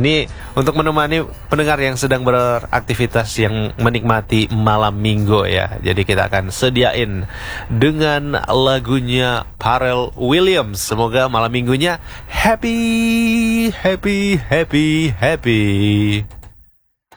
Ini untuk menemani pendengar yang sedang beraktivitas, yang menikmati malam minggu ya. Jadi kita akan sediain dengan lagunya Pharrell Williams. Semoga malam minggunya happy, happy, happy, happy.